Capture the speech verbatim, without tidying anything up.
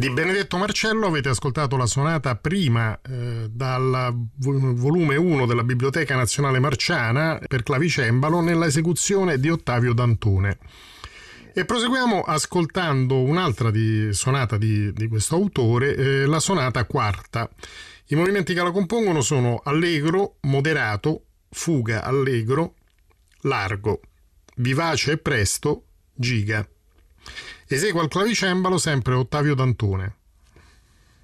Di Benedetto Marcello avete ascoltato la sonata prima eh, dal volume uno della Biblioteca Nazionale Marciana per clavicembalo nella esecuzione di Ottavio Dantone. E proseguiamo ascoltando un'altra di, sonata di, di questo autore, eh, la sonata quarta. I movimenti che la compongono sono allegro, moderato, fuga, allegro, largo, vivace e presto, giga. Esegue al clavicembalo sempre Ottavio Dantone.